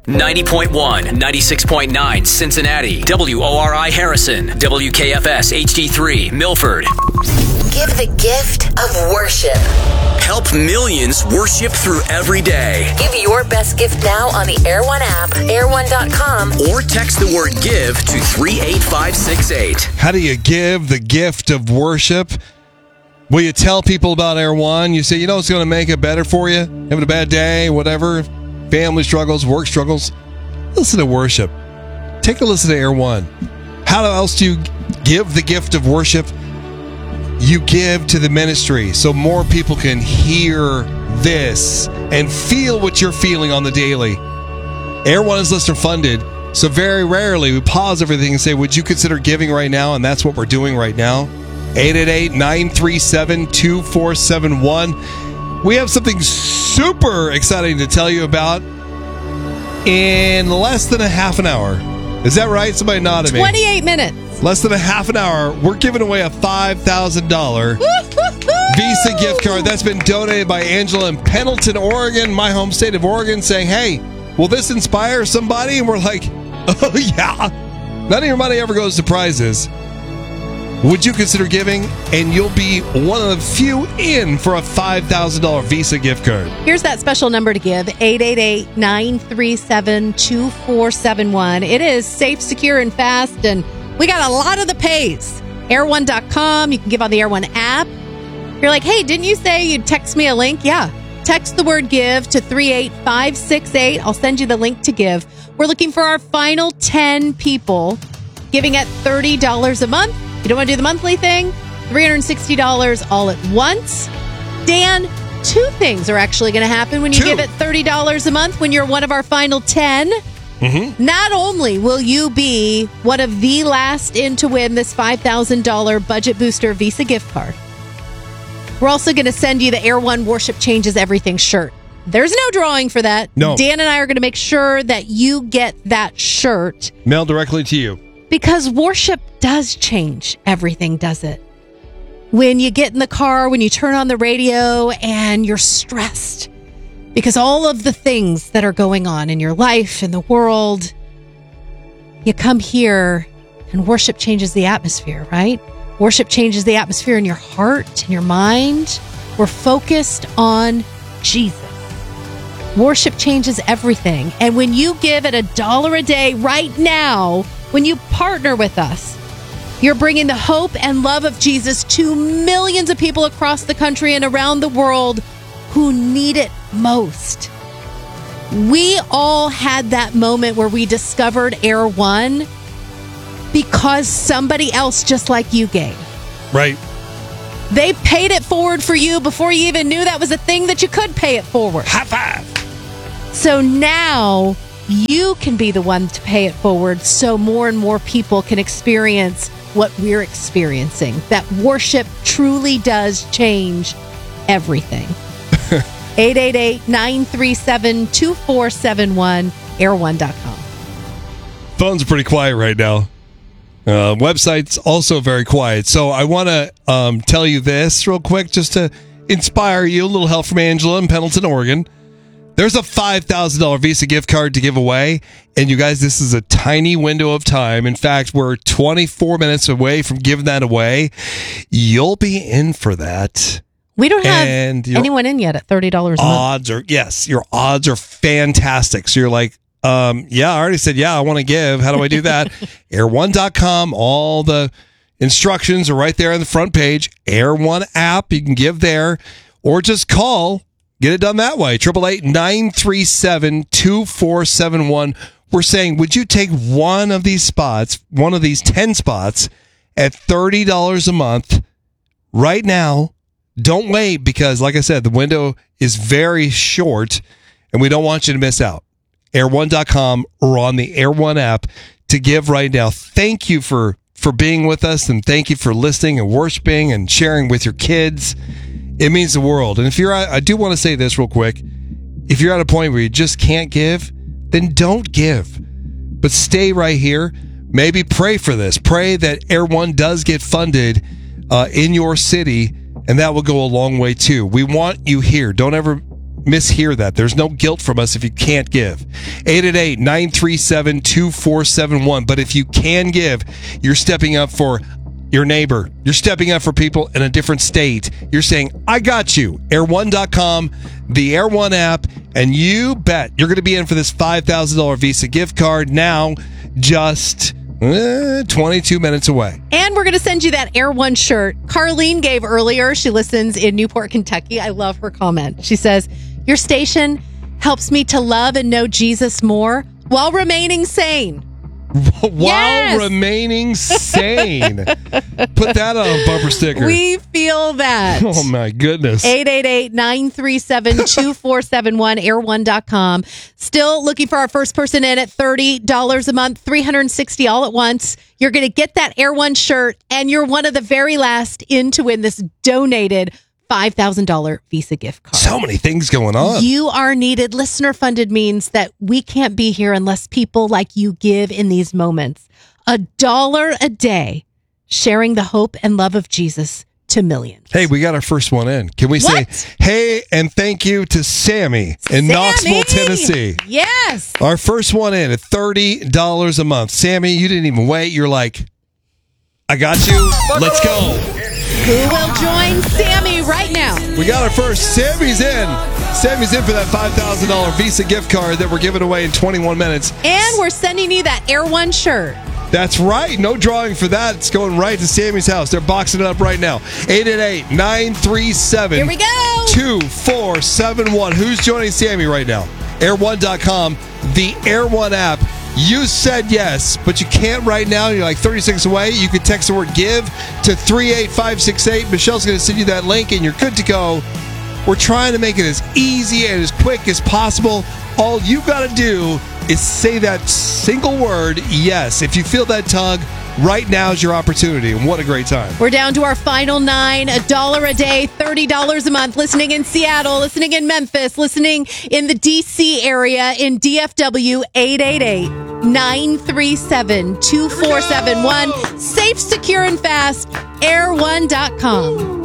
90.1, 96.9 Cincinnati, WORI Harrison, WKFS HD3 Milford. Give the gift of worship. Help millions worship through every day. Give your best gift now on the Air One app, air1.com, or text the word GIVE to 38568. How do you give the gift of worship? Will you tell people about Air One? You say, it's going to make it better for you? Having a bad day, whatever, family struggles, work struggles. Listen to worship. Take a listen to Air One. How else do you give the gift of worship? You give to the ministry so more people can hear this and feel what you're feeling on the daily. Air One is listener funded, so very rarely we pause everything and say, would you consider giving right now? And that's what we're doing right now. 888-937-2471. We have something super exciting to tell you about in less than a half an hour. Is that right? Somebody nodded me. 28 minutes. Less than a half an hour, we're giving away a $5,000 Visa gift card that's been donated by Angela in Pendleton, Oregon, my home state of Oregon, saying, hey, will this inspire somebody? And we're like, oh, yeah. None of your money ever goes to prizes. Would you consider giving? And you'll be one of the few in for a $5,000 Visa gift card. Here's that special number to give, 888-937-2471. It is safe, secure, and fast, and we got a lot of the pays. Air1.com. You can give on the Air One app. You're like, hey, didn't you say you'd text me a link? Yeah. Text the word GIVE to 38568. I'll send you the link to give. We're looking for our final 10 people giving at $30 a month. You don't want to do the monthly thing? $360 all at once. Dan, two things are actually going to happen when you give it $30 a month when you're one of our final 10. Mm-hmm. Not only will you be one of the last in to win this $5,000 Budget Booster Visa gift card, we're also going to send you the Air One Worship Changes Everything shirt. There's no drawing for that. No. Dan and I are going to make sure that you get that shirt. Mailed directly to you. Because worship does change everything, does it? When you get in the car, when you turn on the radio and you're stressed because all of the things that are going on in your life, in the world, you come here and worship changes the atmosphere, right? Worship changes the atmosphere in your heart, in your mind. We're focused on Jesus. Worship changes everything. And when you give at $1 a day right now, when you partner with us, you're bringing the hope and love of Jesus to millions of people across the country and around the world who need it most. We all had that moment where we discovered Air One because somebody else just like you gave. Right. They paid it forward for you before you even knew that was a thing that you could pay it forward. High five. So now you can be the one to pay it forward so more and more people can experience what we're experiencing. That worship truly does change everything. 888-937-2471, air1.com. Phones are pretty quiet right now. Website's also very quiet. So I want to tell you this real quick just to inspire you. A little help from Angela in Pendleton, Oregon. There's a $5,000 Visa gift card to give away. And you guys, this is a tiny window of time. In fact, we're 24 minutes away from giving that away. You'll be in for that. We don't have anyone in yet at $30 a month. Your odds are fantastic. So you're like, I already said, I want to give. How do I do that? Air1.com. All the instructions are right there on the front page. Air One app. You can give there or just call. Get it done that way. 888-937-2471. We're saying, would you take one of these spots, one of these 10 spots at $30 a month right now? Don't wait because, like I said, the window is very short and we don't want you to miss out. Air1.com or on the Air One app to give right now. Thank you for being with us and thank you for listening and worshiping and sharing with your kids. It means the world. And if I do want to say this real quick. If you're at a point where you just can't give, then don't give. But stay right here. Maybe pray for this. Pray that Air One does get funded in your city, and that will go a long way too. We want you here. Don't ever mishear that. There's no guilt from us if you can't give. 888-937-2471. But if you can give, you're stepping up for your neighbor. You're stepping up for people in a different state. You're saying, I got you. Air1.com, the Air One app, and you bet you're going to be in for this $5,000 Visa gift card now, just 22 minutes away. And we're going to send you that Air One shirt Carlene gave earlier. She listens in Newport, Kentucky. I love her comment. She says, your station helps me to love and know Jesus more while remaining sane. While remaining sane. Put that on a bumper sticker. We feel that. Oh, my goodness. 888-937-2471, air1.com. Still looking for our first person in at $30 a month, $360 all at once. You're going to get that Air One shirt, and you're one of the very last in to win this donated $5,000 Visa gift card. So many things going on. You are needed. Listener funded means that we can't be here unless people like you give in these moments. $1 a day, sharing the hope and love of Jesus to millions. Hey, we got our first one in. Can we say, hey, and thank you to Sammy in Knoxville, Tennessee? Yes. Our first one in at $30 a month. Sammy, you didn't even wait. You're like, I got you. Let's go. Who will join Sammy right now? We got our first. Sammy's in. Sammy's in for that $5,000 Visa gift card that we're giving away in 21 minutes. And we're sending you that Air One shirt. That's right. No drawing for that. It's going right to Sammy's house. They're boxing it up right now. 888-937. Here we go. 2471. Who's joining Sammy right now? Air1.com, the Air One app. You said yes, but you can't right now. You're like 36 away. You can text the word GIVE to 38568. Michelle's going to send you that link, and you're good to go. We're trying to make it as easy and as quick as possible. All you got to do is say that single word, yes. If you feel that tug, right now is your opportunity. And what a great time. We're down to our final 9, $1 a day, $30 a month. Listening in Seattle, listening in Memphis, listening in the D.C. area, in DFW, 888-937-2471. Safe, secure, and fast, air1.com.